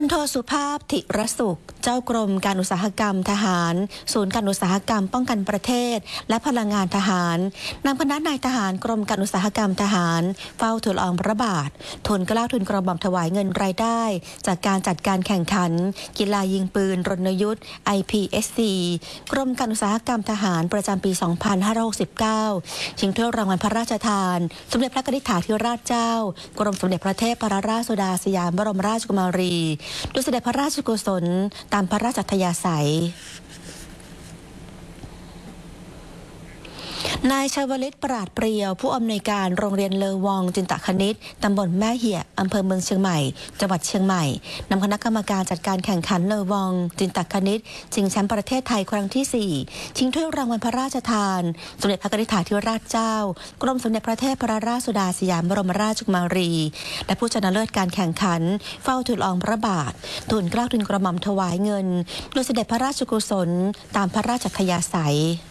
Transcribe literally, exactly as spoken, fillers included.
โทสุภาพธิรสุขเจ้ากรมการอุตสาหกรรมทหารศูนย์การอุตสาหกรรมป้องกันประเทศและพลังงานทหารนำคณะนายทหารกรมการอุตสาหกรรมทหารเฝ้าทูลละอองพระบาททูลเกล้าทูลกระหม่อมถวายเงินรายได้จากการจัดการแข่งขันกีฬายิงปืนรณยุทธ์ ไอ พี เอส ซี กรมการอุตสาหกรรมทหารประจำปี สองพันห้าร้อยหกสิบเก้า ชิงถ้วยรางวัลพระราชทานสมเด็จพระนิธิธิราชเจ้ากรมสมเด็จพระเทพรัตนราชสุดาสยามบรมราชกุมารีด้วยเสด็จพระราชกุศลตามพระราชอัธยาศัยนายชวลิตปราดเปรียวผู้อำนวยการโรงเรียนเลอวองจินตคณิตตำบลแม่เหี่ยอำเภอเมืองเชียงใหม่จังหวัดเชียงใหม่นำคณะกรรมการจัดการแข่งขันเลอวองจินตคณิตชิงแชมป์ประเทศไทยครั้งที่สี่ชิงถ้วยรางวัลพระราชทานสมเด็จพระนิธิธิราชเจ้ากรมสมเด็จพระเทพรัตนราชสุดาสยามบรมราชกุมารีและผู้ชนะเลิศการแข่งขันเฝ้าทูลละอองพระบาททูลเกล้าทูลกระหม่อมถวายเงินโดยเสด็จพระราชกุศลตามพระราชอัธยาศัย